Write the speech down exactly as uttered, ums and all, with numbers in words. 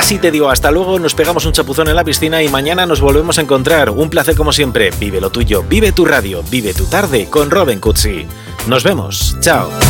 sí te digo hasta luego, nos pegamos un chapuzón en la piscina y mañana nos volvemos a encontrar. Un placer como siempre. Vive lo tuyo, vive tu radio, vive tu tarde con Robin Cutsi. Nos vemos. Chao.